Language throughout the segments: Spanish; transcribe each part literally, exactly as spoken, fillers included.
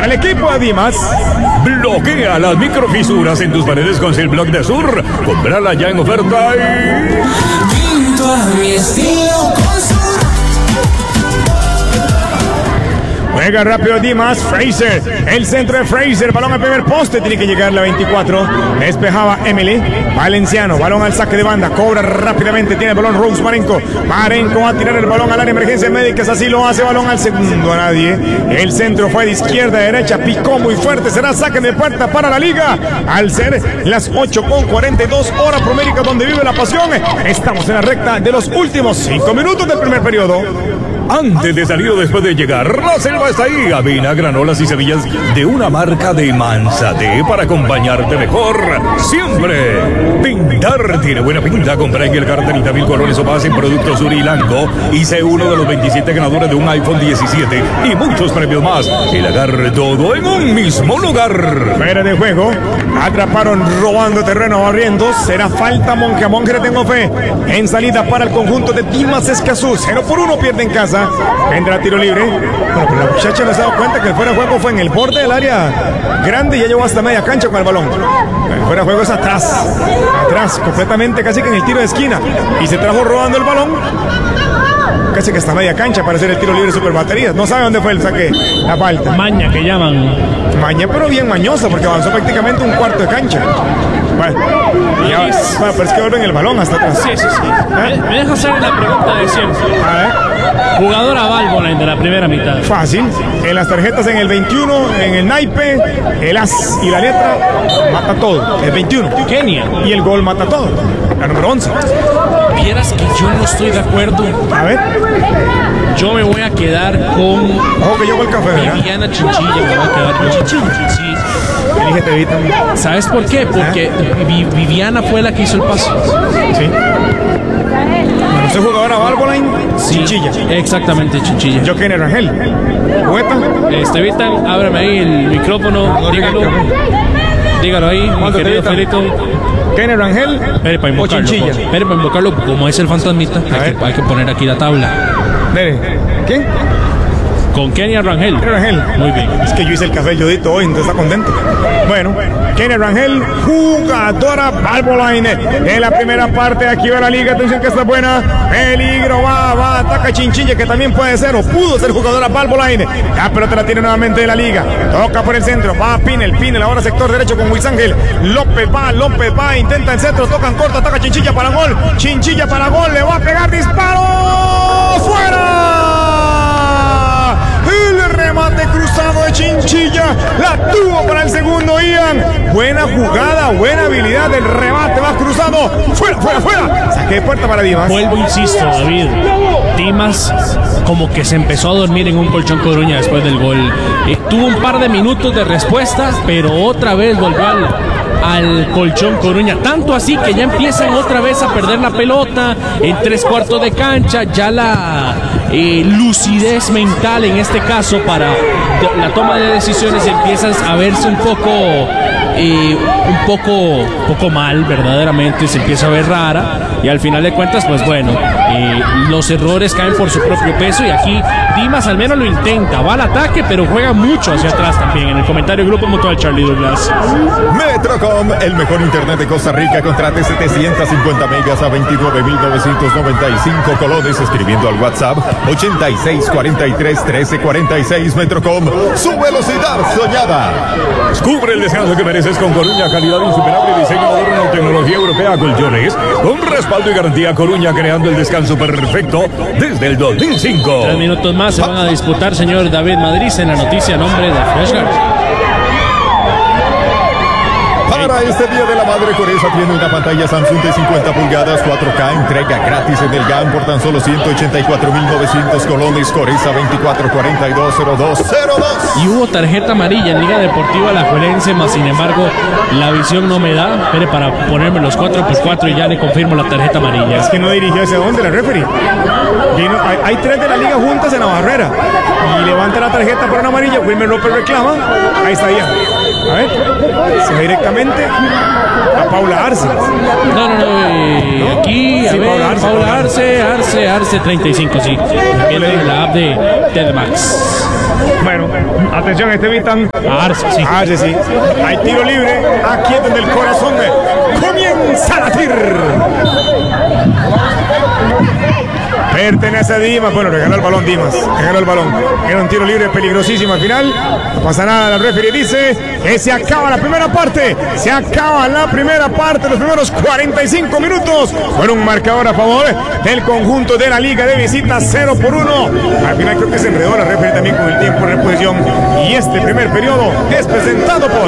para el equipo de Dimas. Bloquea las microfisuras en tus paredes con Silblock de Sur. Comprala ya en oferta y... Pinto a mi estilo con Sur. Juega rápido Dimas, Fraser, el centro de Fraser, balón al primer poste, tiene que llegar la veinticuatro, despejaba Emily, Valenciano, balón al saque de banda, cobra rápidamente, tiene el balón Rose Marenco, Marenco va a tirar el balón al área de emergencia médicas, así lo hace, balón al segundo a nadie, el centro fue de izquierda a derecha, picó muy fuerte, será saque de puerta para la liga, al ser las ocho con cuarenta y dos horas promérica donde vive la pasión, estamos en la recta de los últimos cinco minutos del primer periodo. Antes de salir o después de llegar, la selva está ahí. Avena, granolas y semillas de una marca de Manzate para acompañarte mejor siempre. Pintar tiene buena pinta. Compra en el cartel treinta mil colores o más en Productos Urilango y sé uno de los veintisiete ganadores de un iPhone diecisiete y muchos premios más. El agarre todo en un mismo lugar. Fuera de juego, atraparon robando terreno, barriendo. Será falta Monje a Monje, le tengo fe. En salida para el conjunto de Dimas Escazú. cero por uno pierde en casa. Vendrá tiro libre. Bueno, pero la muchacha no se ha dado cuenta que el fuera de juego fue en el borde del área grande y ya llegó hasta media cancha con el balón. El fuera de juego es atrás. Atrás, completamente casi que en el tiro de esquina. Y se trajo robando el balón. Casi que hasta media cancha para hacer el tiro libre super baterías. No sabe dónde fue el saque, la falta. Maña que llaman. Maña, pero bien mañosa porque avanzó prácticamente un cuarto de cancha. Bueno, ya, bueno, pero es que vuelven el balón hasta atrás. Sí, sí, sí. ¿Eh? Me, me deja hacer la pregunta de siempre. A ver. Jugadora Valvoline de la primera mitad. Fácil. En las tarjetas en el veintiuno, en el naipe, el as y la letra mata todo. El veintiuno. Kenia. Y el gol mata todo. La número once. Vieras que yo no estoy de acuerdo. A ver. Yo me voy a quedar con... Ojo que yo voy al café, ¿verdad? Viviana Chinchilla, me voy a quedar con Chinchilla. Sí. Elígete, Vita. ¿Sabes por qué? Porque Vi- Viviana fue la que hizo el pase. Sí. Bueno, usted jugadora Valvoline, Sí, Chinchilla. Exactamente, Chinchilla. Yo, Kenny Rangel. ¿Poeta? Este, Vitan, ábreme ahí el micrófono. Dígalo. Dígalo ahí, mi ¿Cuánto te querido Vitan? Felito. Kenny Rangel Espere para o invocarlo. Chinchilla. Espere para invocarlo, como es el fantasmita, hay ver. que, hay que poner aquí la tabla. Dele. ¿Quién? Con Kenia Rangel. Kenny Rangel. Muy bien. Es que yo hice el café Yodito hoy, entonces está contento. Bueno, Kenny Rangel, jugadora Valvoline en la primera parte. Aquí va la liga, atención que está buena. Peligro, va, va, ataca Chinchilla, que también puede ser o pudo ser jugadora Valvoline. La pelota la tiene nuevamente de la liga. Toca por el centro, va Pinel, Pinel, ahora sector derecho con Luis Ángel. López va, López va, intenta el centro, tocan corto, ataca Chinchilla para gol. Chinchilla para gol, le va a pegar disparo. ¡Fuera! Remate cruzado de Chinchilla, la tuvo para el segundo Ian. Buena jugada, buena habilidad del remate, va cruzado, fuera, fuera, fuera. Saque de puerta para Dimas. Vuelvo, insisto, David. Dimas como que se empezó a dormir en un colchón Coruña después del gol. Eh, tuvo un par de minutos de respuesta, pero otra vez volvió al, al colchón Coruña. Tanto así que ya empiezan otra vez a perder la pelota en tres cuartos de cancha. Ya la eh, lucidez mental en este caso para la toma de decisiones empiezas a verse un poco eh, un poco poco mal, verdaderamente se empieza a ver rara y al final de cuentas pues bueno, eh, los errores caen por su propio peso y aquí Dimas al menos lo intenta, va al ataque pero juega mucho hacia atrás también. En el comentario Grupo Mutual Charlie Douglas. Metrocom, el mejor internet de Costa Rica. Contrate setecientos cincuenta megas a veintinueve mil novecientos noventa y cinco colones escribiendo al WhatsApp ochenta y seis cuarenta y tres trece cuarenta y seis. Metrocom, su velocidad soñada. Descubre el descanso que mereces con Coruña, calidad insuperable, diseño moderno, tecnología europea, colchones, con respaldo y garantía. Coruña, creando el descanso perfecto desde el dos mil cinco. Tres minutos más se van a disputar, señor David Madrid, en la noticia a nombre de Freshguard. Para este Día de la Madre, Coresa tiene una pantalla Samsung de cincuenta pulgadas cuatro K, entrega gratis en el G A M por tan solo ciento ochenta y cuatro mil novecientos colones. Coresa veinticuatro cuarenta y dos cero dos cero dos. Y hubo tarjeta amarilla en Liga Deportiva Alajuelense, más sin embargo la visión no me da. Espere para ponerme los cuatro por cuatro y ya le confirmo la tarjeta amarilla. Es que no dirigió hacia dónde la referee. Vino, hay, hay tres de la liga juntas en la barrera. Y levanta la tarjeta por una amarilla. Wilmer López reclama. Ahí está ya. A ver. Se va directamente a Paula Arce. No, no, no. Eh, ¿No? Aquí, a Sí, ver, Paula Arce, Paula Paula Arce, Arce, Arce treinta y cinco, sí. Viene de la app de Telmax. Bueno, atención, este Vitan. Arce, sí. Arce, sí. Hay tiro libre. Aquí es donde el corazón comienza a latir. Pertenece a Dimas. Bueno, regaló el balón Dimas. Regaló el balón. Era un tiro libre peligrosísimo al final. No pasa nada. El referee dice que se acaba la primera parte. Se acaba la primera parte. Los primeros cuarenta y cinco minutos. Bueno, un marcador a favor del conjunto de la Liga de Visita. cero por uno. Al final creo que se enredó la referee también con el tiempo de reposición. Y este primer periodo es presentado por...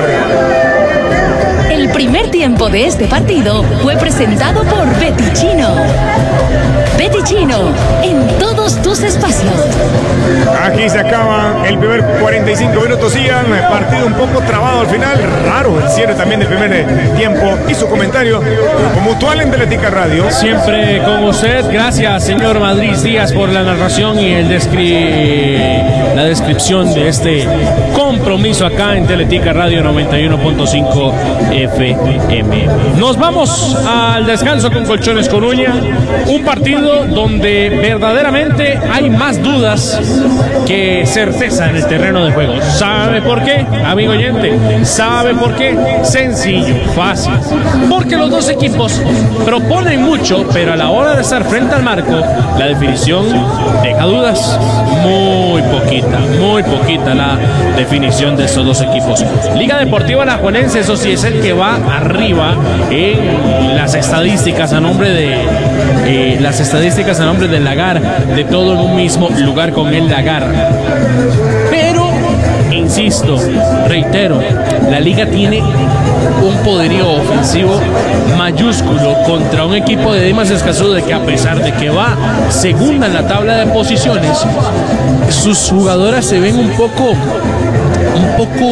El primer tiempo de este partido fue presentado por Betty Chino. Betty Chino, en todos tus espacios. Aquí se acaba el primer cuarenta y cinco minutos. Ian, partido un poco trabado al final. Raro el cierre también del primer tiempo. Y su comentario como Mutual en Teletica Radio. Siempre con usted. Gracias, señor Madrid Díaz, por la narración y el descri... la descripción de este compromiso acá en Teletica Radio noventa y uno punto cinco F M. Nos vamos al descanso con Colchones Coruña. Un partido donde verdaderamente hay más dudas que certeza en el terreno de juego. ¿Sabe por qué, amigo oyente? ¿Sabe por qué? Sencillo, fácil. Porque los dos equipos proponen mucho, pero a la hora de estar frente al marco, la definición deja dudas. Muy poquita, muy poquita la definición de esos dos equipos. Liga Deportiva Alajuelense, eso sí, es el que va arriba en las estadísticas a nombre de eh, las estadísticas a nombre del Lagar, de todo en un mismo lugar con el Lagar. Pero insisto, reitero, la liga tiene un poderío ofensivo mayúsculo contra un equipo de Dimas Escazú, de que a pesar de que va segunda en la tabla de posiciones, sus jugadoras se ven un poco un poco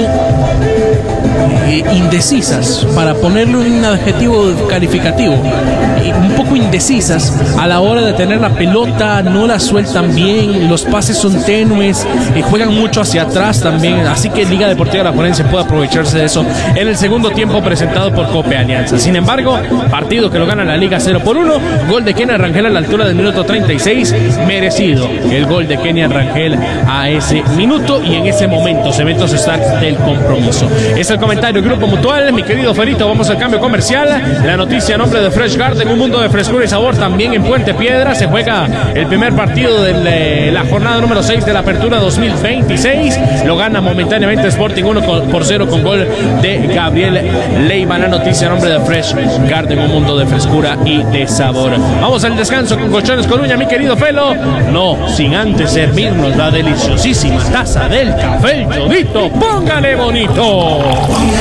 eh, indecisas, para ponerle un adjetivo calificativo, eh, un poco indecisas a la hora de tener la pelota, no la sueltan bien, los pases son tenues, eh, juegan mucho hacia atrás también, así que Liga Deportiva Alajuelense puede aprovecharse de eso en el segundo tiempo presentado por Cope Alianza. Sin embargo, partido que lo gana la Liga cero por uno, gol de Kenia Rangel a la altura del minuto treinta y seis, merecido el gol de Kenia Rangel a ese minuto y en ese momento, Cementos Start del compromiso. Es el comentario del Grupo Mutual, mi querido Ferito. Vamos al cambio comercial. La noticia a nombre de Fresh Garden, un mundo de frescura y sabor también en Puente Piedra. Se juega el primer partido de la jornada número seis de la Apertura dos mil veintiséis. Lo gana momentáneamente Sporting uno por cero con gol de Gabriel Leiva. La noticia a nombre de Fresh Garden, un mundo de frescura y de sabor. Vamos al descanso con Colchones Coruña, mi querido Felo. No, sin antes servirnos la deliciosísima taza del café El Chodito. ¡Póngale bonito!